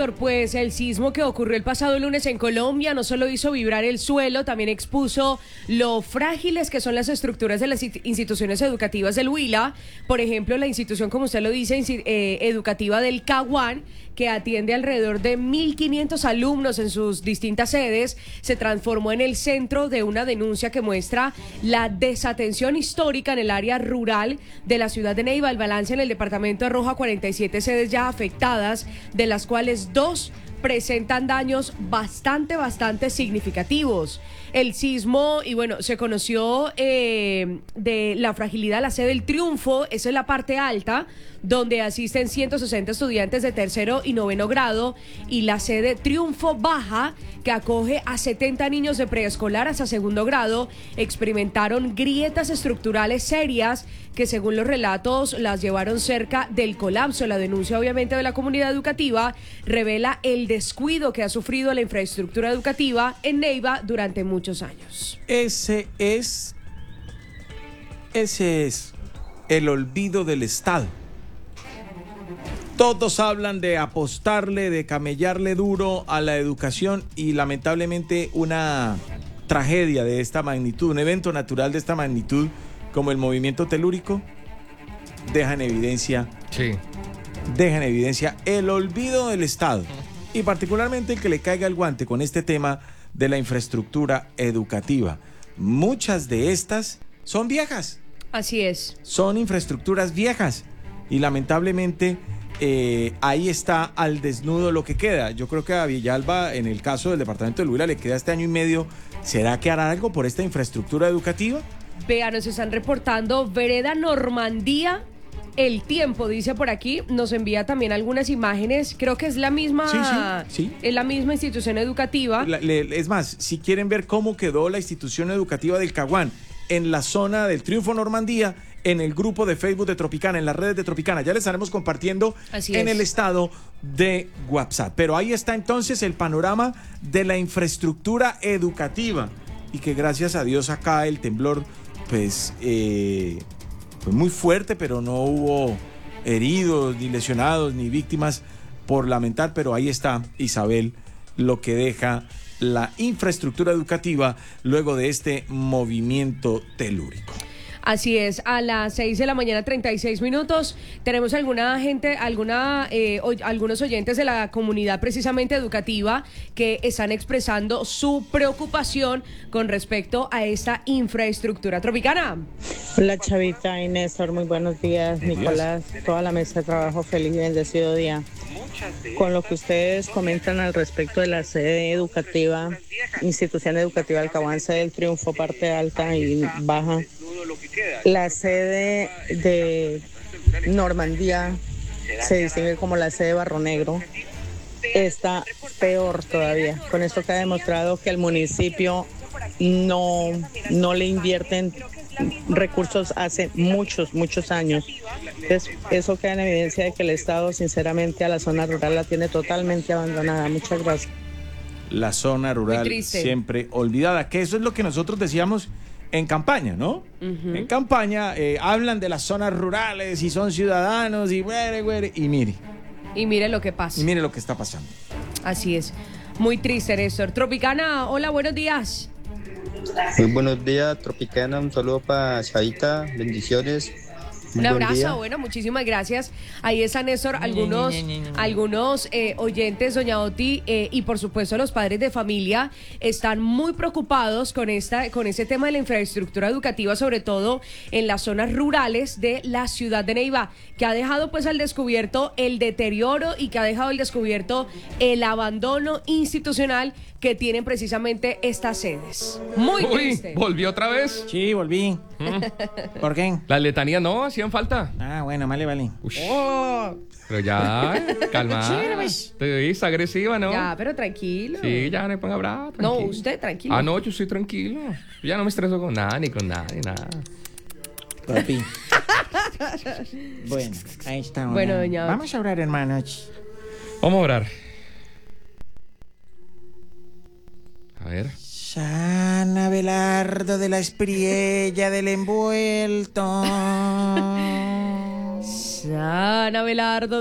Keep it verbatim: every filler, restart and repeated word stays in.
Néstor, pues el sismo que ocurrió el pasado lunes en Colombia no solo hizo vibrar el suelo, también expuso lo frágiles que son las estructuras de las instituciones educativas del Huila. Por ejemplo, la institución, como usted lo dice, eh, educativa del Caguán, que atiende alrededor de mil quinientos alumnos en sus distintas sedes, se transformó en el centro de una denuncia que muestra la desatención histórica en el área rural de la ciudad de Neiva. El balance en el departamento arroja cuarenta y siete sedes ya afectadas, de las cuales dos presentan daños bastante, bastante significativos. El sismo, y bueno, se conoció eh, de la fragilidad de la sede del Triunfo, esa es la parte alta, donde asisten ciento sesenta estudiantes de tercero y noveno grado, y la sede Triunfo Baja, que acoge a setenta niños de preescolar hasta segundo grado, experimentaron grietas estructurales serias que, según los relatos, las llevaron cerca del colapso. La denuncia, obviamente, de la comunidad educativa revela el descuido que ha sufrido la infraestructura educativa en Neiva durante muchos años. Ese es, ese es el olvido del Estado. Todos hablan de apostarle, de camellarle duro a la educación, y lamentablemente una tragedia de esta magnitud, un evento natural de esta magnitud como el movimiento telúrico, deja en evidencia, sí. deja en evidencia el olvido del Estado, y particularmente el que le caiga el guante con este tema de la infraestructura educativa. Muchas de estas son viejas. Así es. Son infraestructuras viejas, y lamentablemente eh, ahí está al desnudo lo que queda. Yo creo que a Villalba, en el caso del departamento del Huila, le queda este año y medio. ¿Será que hará algo por esta infraestructura educativa? Vean, nos están reportando Vereda Normandía. El Tiempo dice por aquí, nos envía también algunas imágenes. Creo que es la misma, sí, sí, sí. Es la misma institución educativa. La, le, es más, si quieren ver cómo quedó la institución educativa del Caguán en la zona del Triunfo Normandía, en el grupo de Facebook de Tropicana, en las redes de Tropicana, ya les estaremos compartiendo en el estado de WhatsApp. Pero ahí está entonces el panorama de la infraestructura educativa, y que gracias a Dios acá el temblor pues eh, fue muy fuerte, pero no hubo heridos, ni lesionados, ni víctimas por lamentar. Pero ahí está, Isabel, lo que deja la infraestructura educativa luego de este movimiento telúrico. Así es, a las seis de la mañana, treinta y seis minutos, tenemos alguna gente, alguna, eh, o, algunos oyentes de la comunidad precisamente educativa que están expresando su preocupación con respecto a esta infraestructura. Tropicana. Hola, Chavita y Néstor, muy buenos días. Nicolás, toda la mesa de trabajo, feliz y bendecido día. Con lo que ustedes comentan al respecto de la sede educativa, institución educativa del Caguán, sede del Triunfo, parte alta y baja. La sede de Normandía se distingue como la sede Barro Negro. Está peor todavía. Con esto que ha demostrado que el municipio no, no le invierten recursos hace muchos, muchos años. Entonces, eso queda en evidencia de que el Estado, sinceramente, a la zona rural la tiene totalmente abandonada. Muchas gracias. La zona rural siempre olvidada, que eso es lo que nosotros decíamos en campaña, ¿no? Uh-huh. En campaña eh, hablan de las zonas rurales y son ciudadanos y güere, güere, y mire. Y mire lo que pasa. Y mire lo que está pasando. Así es. Muy triste, Néstor. Tropicana, hola, buenos días. Muy buenos días, Tropicana. Un saludo para Chavita. Bendiciones. Un abrazo, bueno, muchísimas gracias. Ahí está Néstor, algunos, algunos eh, oyentes, doña Oti, eh, y por supuesto los padres de familia están muy preocupados con esta, con ese tema de la infraestructura educativa, sobre todo en las zonas rurales de la ciudad de Neiva, que ha dejado pues al descubierto el deterioro y que ha dejado al descubierto el abandono institucional que tienen precisamente estas sedes. Muy Uy, triste. ¿Volvió otra vez? Sí, volví. ¿Mm? ¿Por qué? La letanía no, hacían falta. Ah, bueno, vale, vale. Oh. Pero ya, calma. Te ves agresiva, ¿no? Ya, pero tranquilo. Sí, ya no me ponga brava. No, usted tranquilo. Ah, no, yo soy tranquilo. Yo ya no me estreso con nada, ni con nada, ni nada. Papi. Bueno, ahí está. Bueno, doña. Vamos a orar, hermanos. Vamos a orar. A ver. San Abelardo de la Espriella del Envuelto. San Abelardo